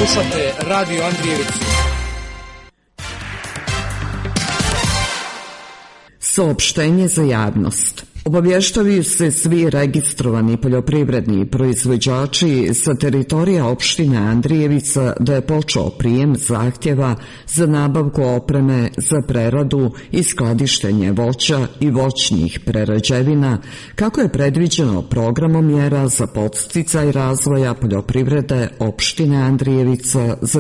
Slušate Radio Andrijevicu. Saopštenje za javnost. Obavještavaju se svi registrovani poljoprivredni proizvođači sa teritorija opštine Andrijevica da je počeo prijem zahtjeva za nabavku opreme za preradu i skladištenje voća i voćnih prerađevina, kako je predviđeno programom mjera za podsticaj razvoja poljoprivrede opštine Andrijevica za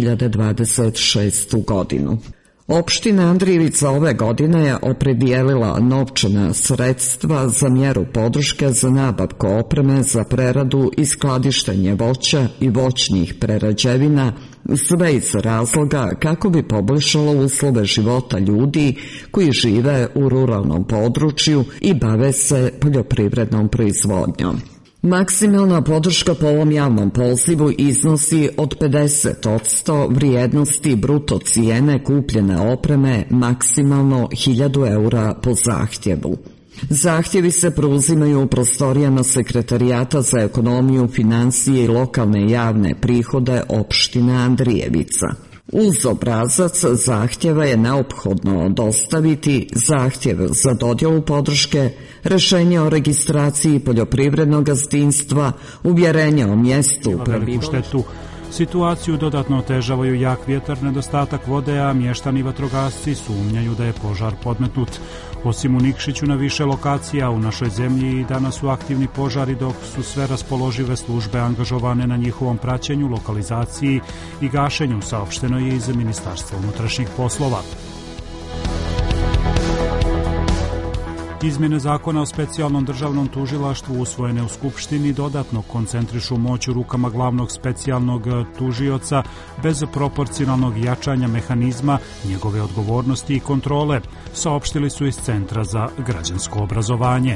2026. godinu. Opština Andrijevica ove godine je opredijelila novčana sredstva za mjeru podrške za nabavku opreme za preradu i skladištenje voća i voćnih prerađevina, sve iz razloga kako bi poboljšalo uslove života ljudi koji žive u ruralnom području i bave se poljoprivrednom proizvodnjom. Maksimalna podrška po ovom javnom pozivu iznosi od 50% vrijednosti bruto cijene kupljene opreme, maksimalno 1000 eura po zahtjevu. Zahtjevi se preuzimaju u prostorijama Sekretarijata za ekonomiju, financije i lokalne javne prihode opštine Andrijevica. Uz obrazac zahtjeva je neophodno dostaviti zahtjev za dodjelu podrške, rješenje o registraciji poljoprivrednog gazdinstva, uvjerenje o mjestu prebivališta. Situaciju dodatno otežavaju jak vjetar, nedostatak vode, a mještani i vatrogasci sumnjaju da je požar podmetnut. Osim u Nikšiću na više lokacija u našoj zemlji i danas su aktivni požari, dok su sve raspoložive službe angažovane na njihovom praćenju, lokalizaciji i gašenju, saopšteno je iz Ministarstva unutrašnjih poslova. Izmjene zakona o specijalnom državnom tužilaštvu usvojene u Skupštini dodatno koncentrišu moć u rukama glavnog specijalnog tužioca bez proporcionalnog jačanja mehanizma, njegove odgovornosti i kontrole, saopštili su iz Centra za građansko obrazovanje.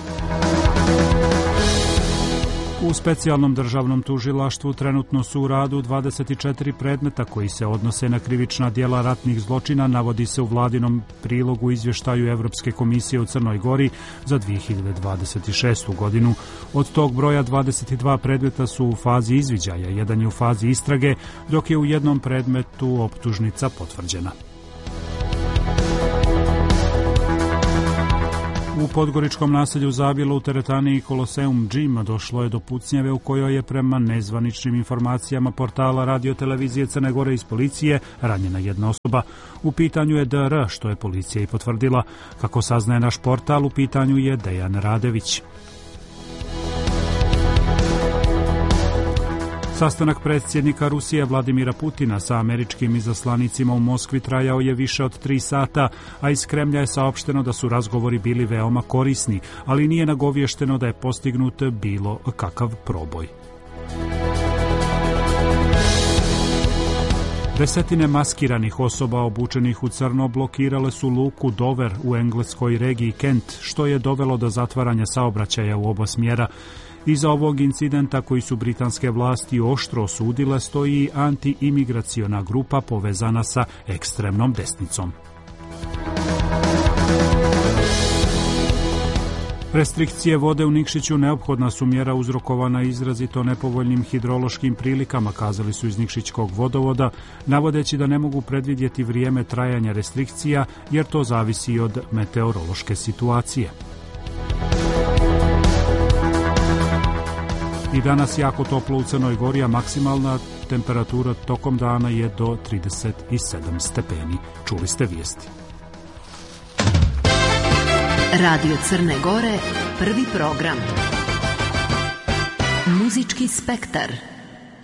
U specijalnom državnom tužilaštvu trenutno su u radu 24 predmeta koji se odnose na krivična djela ratnih zločina, navodi se u vladinom prilogu izvještaju Evropske komisije u Crnoj Gori za 2026. godinu. Od tog broja 22 predmeta su u fazi izviđaja, jedan je u fazi istrage, dok je u jednom predmetu optužnica potvrđena. U podgoričkom naselju Zabilo u teretani Koloseum Gym došlo je do pucnjave u kojoj je prema nezvaničnim informacijama portala Radio-televizije Crne Gore iz policije ranjena jedna osoba. U pitanju je DR, što je policija i potvrdila. Kako saznaje naš portal, u pitanju je Dejan Radević. Sastanak predsjednika Rusije Vladimira Putina sa američkim izaslanicima u Moskvi trajao je više od 3 sata, a iz Kremlja je saopšteno da su razgovori bili veoma korisni, ali nije nagovješteno da je postignut bilo kakav proboj. Desetine maskiranih osoba obučenih u crno blokirale su luku Dover u engleskoj regiji Kent, što je dovelo do zatvaranja saobraćaja u oba smjera. Iza ovog incidenta, koji su britanske vlasti oštro osudile, stoji anti-imigraciona grupa povezana sa ekstremnom desnicom. Restrikcije vode u Nikšiću neophodna su mjera uzrokovana izrazito nepovoljnim hidrološkim prilikama, kazali su iz Nikšićkog vodovoda, navodeći da ne mogu predvidjeti vrijeme trajanja restrikcija, jer to zavisi od meteorološke situacije. I danas jako toplo u Crnoj Gori, a maksimalna temperatura tokom dana je do 37 stepeni. Čuli ste vijesti. Radio Crne Gore, prvi program. Muzički spektar.